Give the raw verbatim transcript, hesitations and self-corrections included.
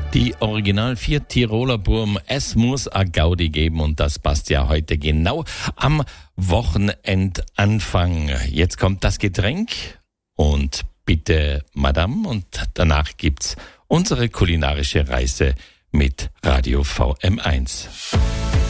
Die Original vier Tiroler Burm, es muss a Gaudi geben und das passt ja heute genau am Wochenendanfang. Jetzt kommt das Getränk und bitte Madame und danach gibt's unsere kulinarische Reise mit Radio V M eins.